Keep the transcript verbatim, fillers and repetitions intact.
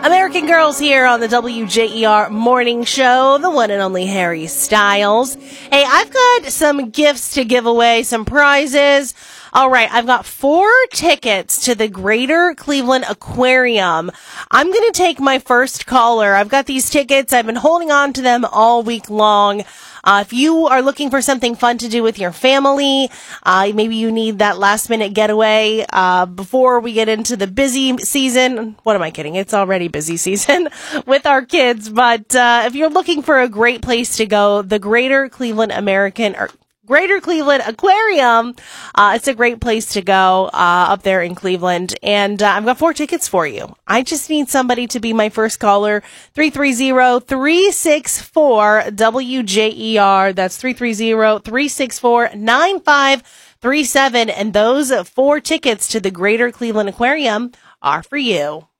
American Girls here on the W J E R Morning Show, the one and only Harry Styles. Hey, I've got some gifts to give away, some prizes. All right, I've got four tickets to the Greater Cleveland Aquarium. I'm going to take my first caller. I've got these tickets. I've been holding on to them all week long. Uh, if you are looking for something fun to do with your family, uh, maybe you need that last minute getaway, uh, before we get into the busy season. What am I kidding? It's already busy season with our kids. But, uh, if you're looking for a great place to go, the Greater Cleveland American, or Greater Cleveland Aquarium. Uh, it's a great place to go, uh, up there in Cleveland. And, uh, I've got four tickets for you. I just need somebody to be my first caller. three three zero, three six four, W J E R. That's three three zero, three six four, nine five three seven. And those four tickets to the Greater Cleveland Aquarium are for you.